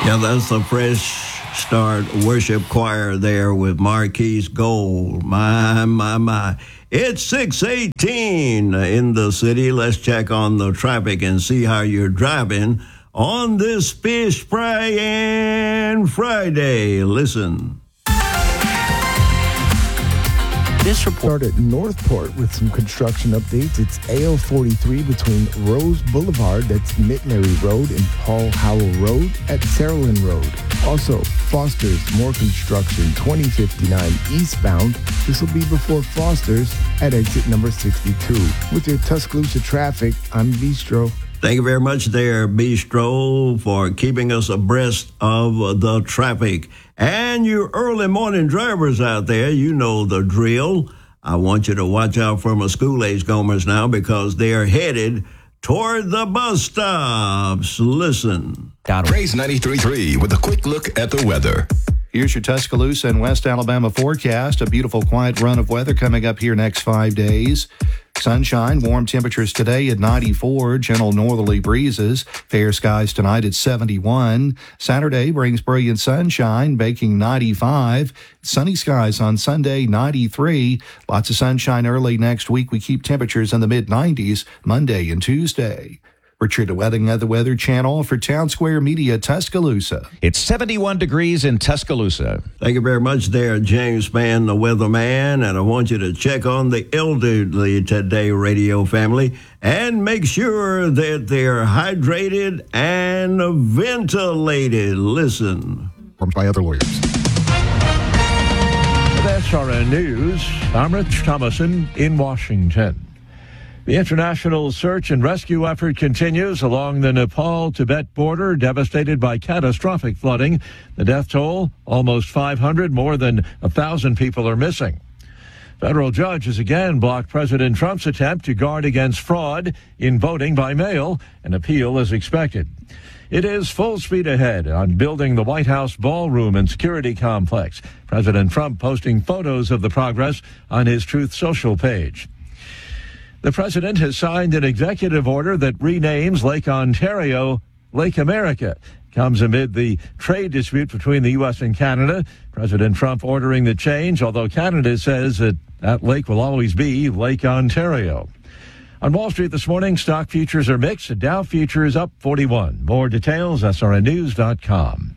Yeah, that's the Fresh Start Worship Choir there with Marquise Gold. My. It's 6:18 in the city. Let's check on the traffic and see how you're driving on this Fish Fry and Friday. Listen. This report at Northport with some construction updates. It's AL43 between Rose Boulevard, that's Mitmary Road, and Paul Howell Road at Saraland Road. Also, Foster's, more construction, 2059 eastbound. This will be before Foster's at exit number 62. With your Tuscaloosa traffic, I'm Bistro. Thank you very much there, Bistro, for keeping us abreast of the traffic. And you early morning drivers out there, you know the drill. I want you to watch out for my school-age gomers now because they are headed toward the bus stops. Listen. Praise 93.3 with a quick look at the weather. Here's your Tuscaloosa and West Alabama forecast. A beautiful, quiet run of weather coming up here next 5 days. Sunshine, warm temperatures today at 94, gentle northerly breezes. Fair skies tonight at 71. Saturday brings brilliant sunshine, baking 95. Sunny skies on Sunday, 93. Lots of sunshine early next week. We keep temperatures in the mid-90s Monday and Tuesday. Richard Wedding of the Weather Channel for Town Square Media, Tuscaloosa. It's 71 degrees in Tuscaloosa. Thank you very much there, James Spann, the weatherman. And I want you to check on the elderly today, radio family, and make sure that they're hydrated and ventilated. Listen. By other lawyers. With SRN News, I'm Rich Thomason in Washington. The international search and rescue effort continues along the Nepal-Tibet border, devastated by catastrophic flooding. The death toll, almost 500, more than 1,000 people are missing. Federal judge has again blocked President Trump's attempt to guard against fraud in voting by mail. An appeal is expected. It is full speed ahead on building the White House ballroom and security complex. President Trump posting photos of the progress on his Truth Social page. The president has signed an executive order that renames Lake Ontario Lake America. Comes amid the trade dispute between the U.S. and Canada. President Trump ordering the change, although Canada says that lake will always be Lake Ontario. On Wall Street this morning, stock futures are mixed. Dow futures up 41. More details, srnnews.com.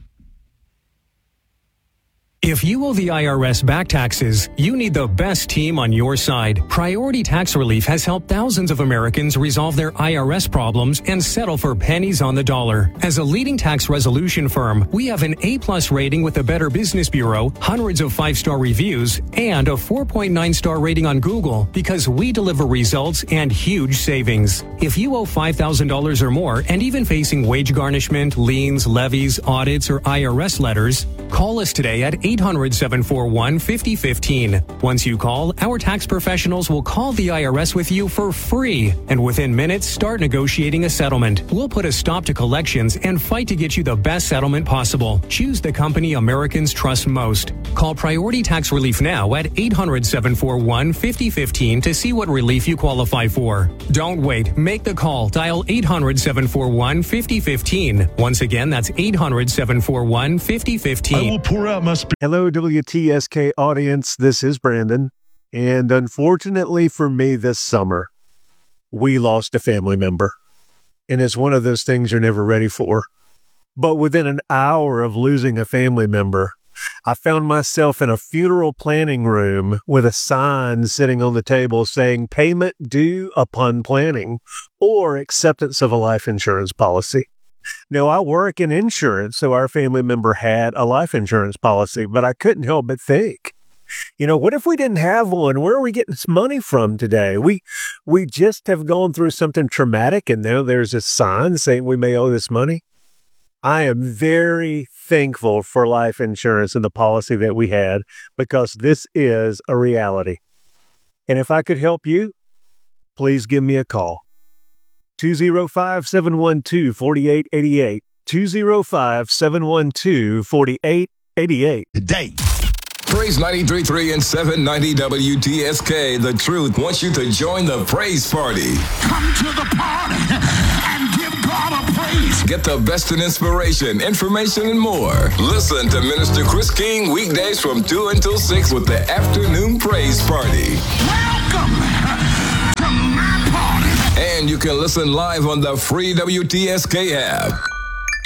If you owe the IRS back taxes, you need the best team on your side. Priority Tax Relief has helped thousands of Americans resolve their IRS problems and settle for pennies on the dollar. As a leading tax resolution firm, we have an A+ rating with the Better Business Bureau, hundreds of 5-star reviews, and a 4.9-star rating on Google because we deliver results and huge savings. If you owe $5,000 or more and even facing wage garnishment, liens, levies, audits, or IRS letters, call us today at 800-741-5015. Once you call, our tax professionals will call the IRS with you for free, and within minutes, start negotiating a settlement. We'll put a stop to collections and fight to get you the best settlement possible. Choose the company Americans trust most. Call Priority Tax Relief now at 800-741-5015 to see what relief you qualify for. Don't wait. Make the call. Dial 800-741-5015. Once again, that's 800-741-5015. I will pour out my Hello, WTSK audience. This is Brandon. And unfortunately for me this summer, we lost a family member. And it's one of those things you're never ready for. But within an hour of losing a family member, I found myself in a funeral planning room with a sign sitting on the table saying payment due upon planning or acceptance of a life insurance policy. Now, I work in insurance, so our family member had a life insurance policy, but I couldn't help but think, what if we didn't have one? Where are we getting this money from today? We just have gone through something traumatic, and now there's a sign saying we may owe this money. I am very thankful for life insurance and the policy that we had because this is a reality. And if I could help you, please give me a call. 205-712-4888. 205-712-4888. Today. Praise 93.3 and 790 WTSK. The Truth wants you to join the praise party. Come to the party and give God God of praise. Get the best in inspiration, information, and more. Listen to Minister Chris King weekdays from 2 until 6 with the Afternoon Praise Party. Welcome to my party. And you can listen live on the free WTSK app.